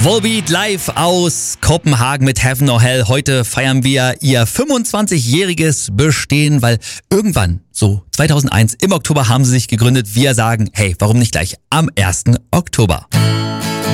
Volbeat live aus Kopenhagen mit Heaven or Hell. Heute feiern wir ihr 25-jähriges Bestehen, weil irgendwann, so 2001, im Oktober haben sie sich gegründet. Wir sagen, hey, warum nicht gleich am 1. Oktober?